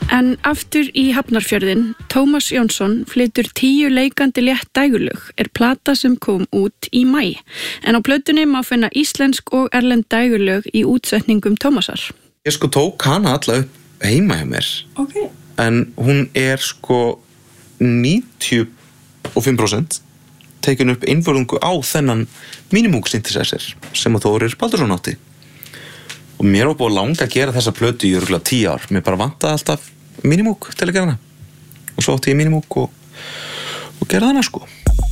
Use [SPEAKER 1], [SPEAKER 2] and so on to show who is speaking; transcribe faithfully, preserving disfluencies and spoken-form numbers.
[SPEAKER 1] En aftur í Hafnarfjörðin, Tómas Jónsson flytur tíu leikandi létt dægurlög, er plata sem kom út í maí. En á plötunni má finna íslensk og erlend dægurlög í útsetningum Tómasar.
[SPEAKER 2] Ég sko tók hana alla upp heima hjá mér.
[SPEAKER 1] Okay.
[SPEAKER 2] En hún er sko níutíu og fimm prósent tekin upp einvörðungu á þennan Minimoog synthesizer sem að Þórir Baldursson átti. Og mér var búið að langa að gera þessa plötu í örugglega tíu ár. Mér bara vantaði alltaf Minimoog til að gera hana. Og svo átti ég Minimoog og, og gerði hana sko.